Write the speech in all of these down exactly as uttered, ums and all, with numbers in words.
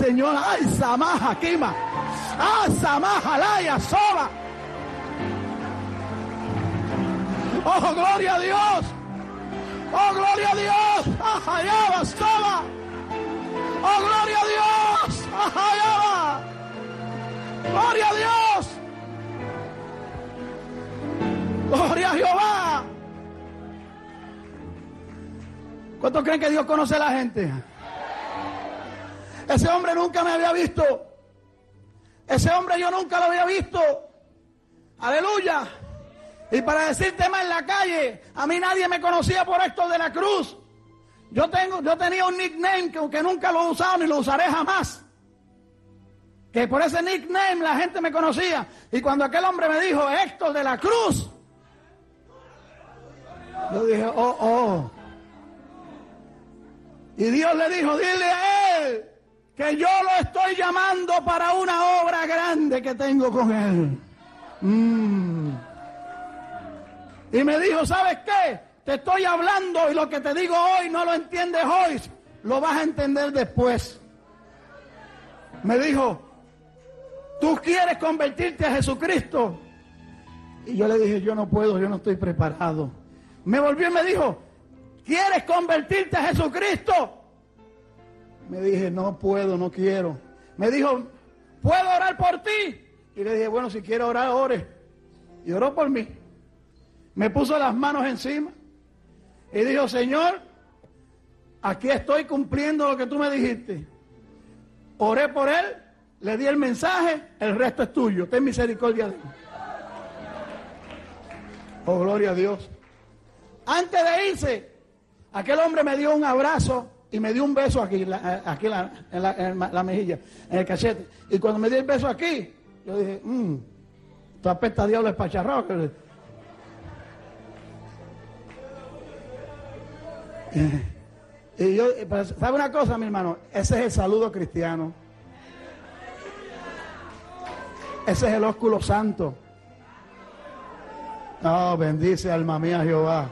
Señor. Ay, Samaja, Kima. Ah, Samaja, Laya, Soba. Oh, gloria a Dios. Oh, gloria a Dios. Ajayaba, Soba. Oh, gloria a Dios. Ajayaba. Gloria a Dios. Gloria a Jehová. ¿Cuántos creen que Dios conoce a la gente? Ese hombre nunca me había visto. Ese hombre yo nunca lo había visto. Aleluya. Y para decirte más, en la calle, a mí nadie me conocía por Héctor de la Cruz. Yo tengo, yo tenía un nickname que, que nunca lo he usado ni lo usaré jamás. Que por ese nickname la gente me conocía. Y cuando aquel hombre me dijo Héctor de la Cruz, yo dije, oh, oh. Y Dios le dijo, dile a él que yo lo estoy llamando para una obra grande que tengo con él. Mm. Y me dijo, ¿sabes qué? Te estoy hablando y lo que te digo hoy no lo entiendes hoy, lo vas a entender después. Me dijo, ¿tú quieres convertirte a Jesucristo? Y yo le dije, yo no puedo, yo no estoy preparado. Me volvió y me dijo, ¿quieres convertirte a Jesucristo? Me dije, no puedo, no quiero. Me dijo, ¿puedo orar por ti? Y le dije, bueno, si quiere orar, ore. Y oró por mí. Me puso las manos encima y dijo, Señor, aquí estoy cumpliendo lo que tú me dijiste. Oré por él, le di el mensaje, el resto es tuyo. Ten misericordia de él. Oh, gloria a Dios. Antes de irse, aquel hombre me dio un abrazo y me dio un beso aquí, la, aquí la, en, la, en la mejilla, en el cachete. Y cuando me dio el beso aquí, yo dije, mmm, tú apesta a diablo espacharrado. Y yo, ¿sabe una cosa, mi hermano? Ese es el saludo cristiano. Ese es el ósculo santo. Oh, bendice alma mía Jehová.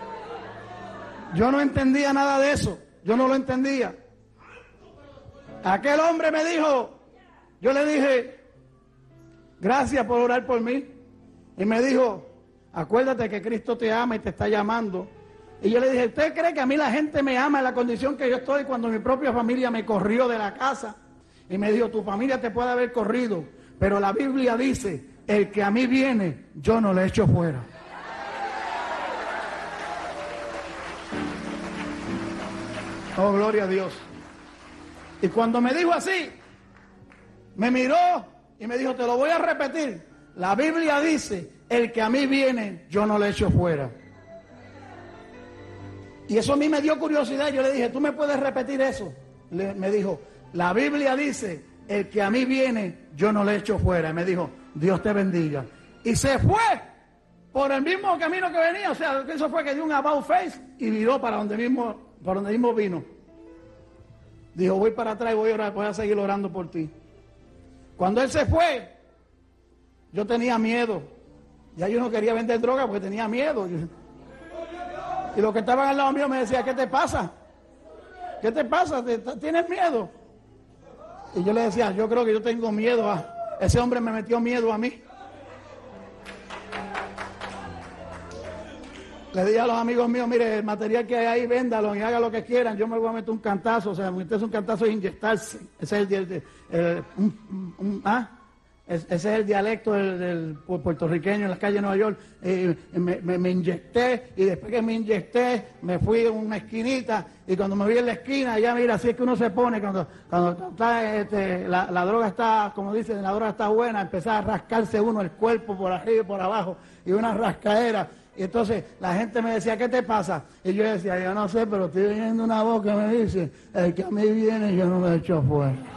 Yo no entendía nada de eso. Yo no lo entendía. Aquel hombre me dijo, yo le dije, gracias por orar por mí. Y me dijo, acuérdate que Cristo te ama y te está llamando. Y yo le dije, ¿usted cree que a mí la gente me ama en la condición que yo estoy cuando mi propia familia me corrió de la casa? Y me dijo, tu familia te puede haber corrido, pero la Biblia dice, el que a mí viene, yo no le echo fuera. Oh, gloria a Dios. Y cuando me dijo así, me miró y me dijo, te lo voy a repetir. La Biblia dice, el que a mí viene, yo no le echo fuera. Y eso a mí me dio curiosidad. Yo le dije, ¿tú me puedes repetir eso? Le, me dijo, la Biblia dice, el que a mí viene, yo no le echo fuera. Y me dijo, Dios te bendiga. Y se fue por el mismo camino que venía. O sea, eso fue que dio un about face y viró para donde mismo, para donde mismo vino. Dijo, voy para atrás y voy a orar, voy a seguir orando por ti. Cuando él se fue, yo tenía miedo. Ya yo no quería vender droga porque tenía miedo. Y los que estaban al lado mío me decían, ¿qué te pasa? ¿Qué te pasa? ¿Tienes miedo? Y yo le decía, yo creo que yo tengo miedo. A... Ese hombre me metió miedo a mí. Le dije a los amigos míos, mire, el material que hay ahí, véndalo y haga lo que quieran. Yo me voy a meter un cantazo. O sea, meterse un cantazo es inyectarse. Ese es el... el, el, el un, un, ¿ah? Ese es el dialecto del, del puertorriqueño en las calles de Nueva York. Eh, me, me, me inyecté y después que me inyecté me fui a una esquinita y cuando me vi en la esquina, ya mira, así es que uno se pone cuando, cuando está, este, la, la droga está, como dicen, la droga está buena, empezar a rascarse uno el cuerpo por arriba y por abajo y una rascadera. Y entonces la gente me decía, ¿qué te pasa? Y yo decía, yo no sé, pero estoy oyendo una voz que me dice, el que a mí viene yo no me echo fuera.